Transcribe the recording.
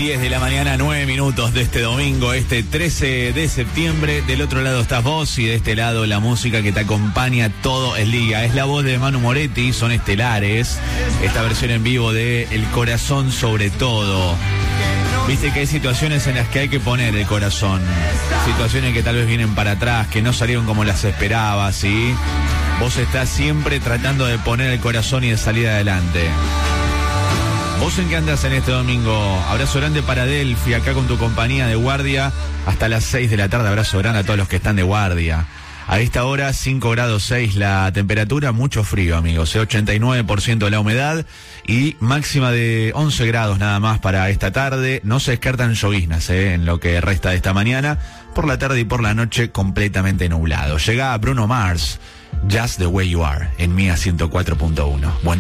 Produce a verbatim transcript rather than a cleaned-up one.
diez de la mañana, nueve minutos de este domingo, este trece de septiembre. Del otro lado estás vos y de este lado la música que te acompaña todo el día. Es la voz de Manu Moretti, son estelares. Esta versión en vivo de El Corazón sobre todo. Viste que hay situaciones en las que hay que poner el corazón. Situaciones que tal vez vienen para atrás, que no salieron como las esperabas, ¿sí? Vos estás siempre tratando de poner el corazón y de salir adelante. ¿Vos en qué andas en este domingo? Abrazo grande para Delphi, acá con tu compañía de guardia hasta las seis de la tarde. Abrazo grande a todos los que están de guardia. A esta hora, cinco grados seis la temperatura, mucho frío, amigos, ochenta y nueve por ciento de la humedad y máxima de once grados nada más para esta tarde. No se descartan lloviznas eh, en lo que resta de esta mañana. Por la tarde y por la noche completamente nublado. Llega Bruno Mars, Just the Way You Are, en Mía ciento cuatro punto uno. Buen